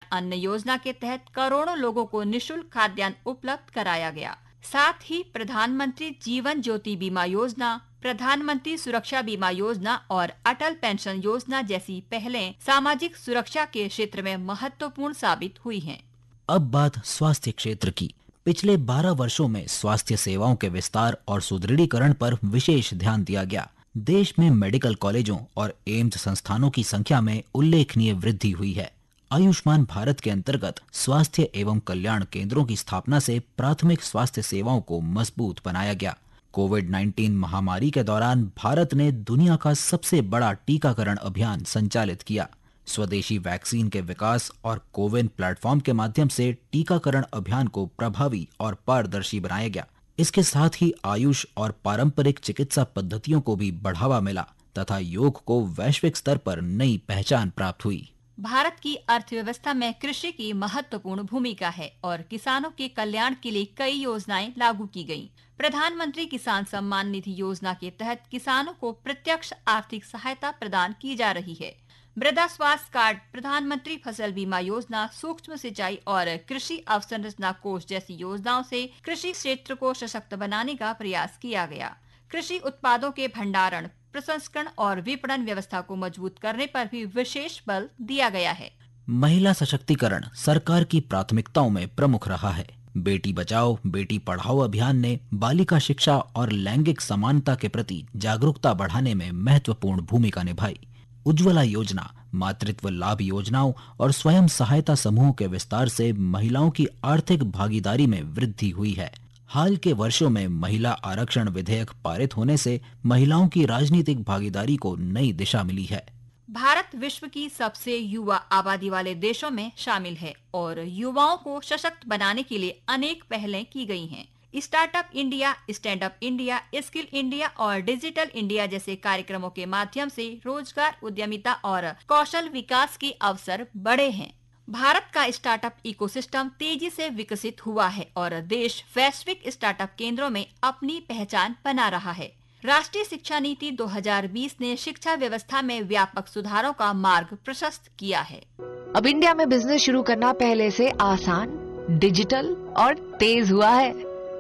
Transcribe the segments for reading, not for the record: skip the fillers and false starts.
अन्न योजना के तहत करोड़ों लोगों को निःशुल्क खाद्यान्न उपलब्ध कराया गया। साथ ही प्रधानमंत्री जीवन ज्योति बीमा योजना, प्रधानमंत्री सुरक्षा बीमा योजना और अटल पेंशन योजना जैसी पहलें सामाजिक सुरक्षा के क्षेत्र में महत्वपूर्ण साबित हुई हैं। अब बात स्वास्थ्य क्षेत्र की। पिछले 12 वर्षों में स्वास्थ्य सेवाओं के विस्तार और सुदृढ़ीकरण पर विशेष ध्यान दिया गया। देश में मेडिकल कॉलेजों और एम्स संस्थानों की संख्या में उल्लेखनीय वृद्धि हुई है। आयुष्मान भारत के अंतर्गत स्वास्थ्य एवं कल्याण केंद्रों की स्थापना से प्राथमिक स्वास्थ्य सेवाओं को मजबूत बनाया गया। कोविड-19 महामारी के दौरान भारत ने दुनिया का सबसे बड़ा टीकाकरण अभियान संचालित किया। स्वदेशी वैक्सीन के विकास और कोविन प्लेटफॉर्म के माध्यम से टीकाकरण अभियान को प्रभावी और पारदर्शी बनाया गया। इसके साथ ही आयुष और पारंपरिक चिकित्सा पद्धतियों को भी बढ़ावा मिला तथा योग को वैश्विक स्तर पर नई पहचान प्राप्त हुई। भारत की अर्थव्यवस्था में कृषि की महत्वपूर्ण भूमिका है और किसानों के कल्याण के लिए कई योजनाएं लागू की गयीं। प्रधानमंत्री किसान सम्मान निधि योजना के तहत किसानों को प्रत्यक्ष आर्थिक सहायता प्रदान की जा रही है। मृदा स्वास्थ्य कार्ड, प्रधानमंत्री फसल बीमा योजना, सूक्ष्म सिंचाई और कृषि अवसंरचना कोष जैसी योजनाओं से कृषि क्षेत्र को सशक्त बनाने का प्रयास किया गया। कृषि उत्पादों के भंडारण, प्रसंस्करण और विपणन व्यवस्था को मजबूत करने पर भी विशेष बल दिया गया है। महिला सशक्तिकरण सरकार की प्राथमिकताओं में प्रमुख रहा है। बेटी बचाओ बेटी पढ़ाओ अभियान ने बालिका शिक्षा और लैंगिक समानता के प्रति जागरूकता बढ़ाने में महत्वपूर्ण भूमिका निभाई। उज्ज्वला योजना, मातृत्व लाभ योजनाओं और स्वयं सहायता समूहों के विस्तार से महिलाओं की आर्थिक भागीदारी में वृद्धि हुई है। हाल के वर्षों में महिला आरक्षण विधेयक पारित होने से महिलाओं की राजनीतिक भागीदारी को नई दिशा मिली है। भारत विश्व की सबसे युवा आबादी वाले देशों में शामिल है और युवाओं को सशक्त बनाने के लिए अनेक पहलें की गई हैं। Startup India, stand up India, skill India और डिजिटल इंडिया जैसे कार्यक्रमों के माध्यम से रोजगार, उद्यमिता और कौशल विकास के अवसर बढ़े हैं। भारत का स्टार्टअप इकोसिस्टम तेजी से विकसित हुआ है और देश वैश्विक स्टार्टअप केंद्रों में अपनी पहचान बना रहा है। राष्ट्रीय शिक्षा नीति 2020 ने शिक्षा व्यवस्था में व्यापक सुधारों का मार्ग प्रशस्त किया है। अब इंडिया में बिजनेस शुरू करना पहले से आसान, डिजिटल और तेज हुआ है।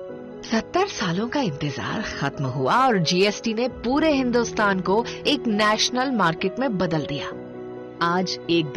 70 सालों का इंतजार खत्म हुआ और जीएसटी ने पूरे हिंदुस्तान को एक नेशनल मार्केट में बदल दिया। आज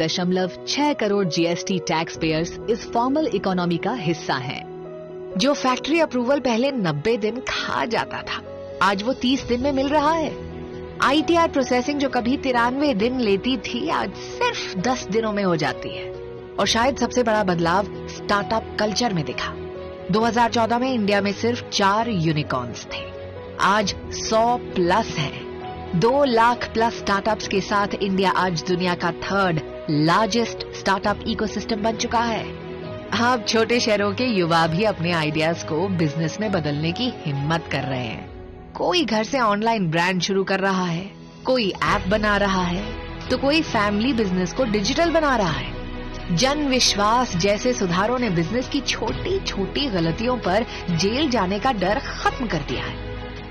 1.6 करोड़ जीएसटी टैक्स पेयर्स इस फॉर्मल इकोनॉमी का हिस्सा हैं। जो फैक्ट्री अप्रूवल पहले 90 दिन खा जाता था, आज वो 30 दिन में मिल रहा है। आईटीआर प्रोसेसिंग जो कभी 93 दिन लेती थी, आज सिर्फ 10 दिनों में हो जाती है। और शायद सबसे बड़ा बदलाव स्टार्टअप कल्चर में दिखा। 2014 में इंडिया में सिर्फ 4 यूनिकॉर्न्स थे, आज 100 प्लस हैं। 2 लाख प्लस स्टार्टअप्स के साथ इंडिया आज दुनिया का 3rd लार्जेस्ट स्टार्टअप इकोसिस्टम बन चुका है। अब छोटे शहरों के युवा भी अपने आइडियाज को बिजनेस में बदलने की हिम्मत कर रहे हैं। कोई घर से ऑनलाइन ब्रांड शुरू कर रहा है, कोई ऐप बना रहा है, तो कोई फैमिली बिजनेस को डिजिटल बना रहा है। जन विश्वास जैसे सुधारों ने बिजनेस की छोटी छोटी गलतियों पर जेल जाने का डर खत्म कर दिया है।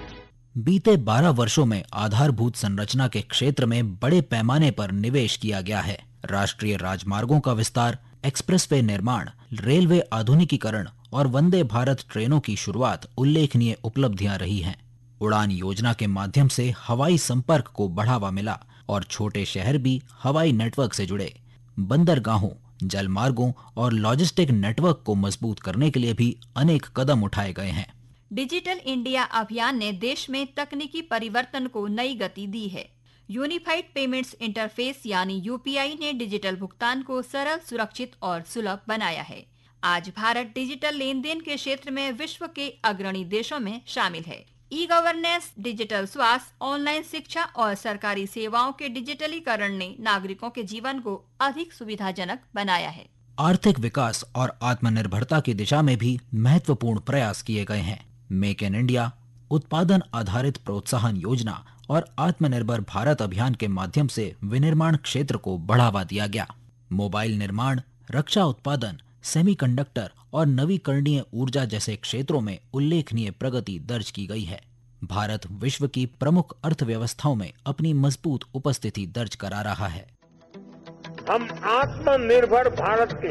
बीते 12 वर्षों में आधारभूत संरचना के क्षेत्र में बड़े पैमाने पर निवेश किया गया है। राष्ट्रीय राजमार्गों का विस्तार, एक्सप्रेसवे निर्माण, रेलवे आधुनिकीकरण और वंदे भारत ट्रेनों की शुरुआत उल्लेखनीय उपलब्धियां रही हैं। उड़ान योजना के माध्यम से हवाई संपर्क को बढ़ावा मिला और छोटे शहर भी हवाई नेटवर्क से जुड़े। बंदरगाहों, जलमार्गों और लॉजिस्टिक नेटवर्क को मजबूत करने के लिए भी अनेक कदम उठाए गए हैं। डिजिटल इंडिया अभियान ने देश में तकनीकी परिवर्तन को नई गति दी है। यूनिफाइड पेमेंट्स इंटरफेस यानी यूपीआई ने डिजिटल भुगतान को सरल, सुरक्षित और सुलभ बनाया है। आज भारत डिजिटल लेन देन के क्षेत्र में विश्व के अग्रणी देशों में शामिल है। ई गवर्नेंस, डिजिटल स्वास्थ्य, ऑनलाइन शिक्षा और सरकारी सेवाओं के डिजिटलीकरण ने नागरिकों के जीवन को अधिक सुविधाजनक बनाया है। आर्थिक विकास और आत्मनिर्भरता की दिशा में भी महत्वपूर्ण प्रयास किए गए हैं। मेक इन इंडिया, उत्पादन आधारित प्रोत्साहन योजना और आत्मनिर्भर भारत अभियान के माध्यम से विनिर्माण क्षेत्र को बढ़ावा दिया गया। मोबाइल निर्माण, रक्षा उत्पादन, सेमीकंडक्टर और नवीकरणीय ऊर्जा जैसे क्षेत्रों में उल्लेखनीय प्रगति दर्ज की गई है। भारत विश्व की प्रमुख अर्थव्यवस्थाओं में अपनी मजबूत उपस्थिति दर्ज करा रहा है। हम आत्मनिर्भर भारत के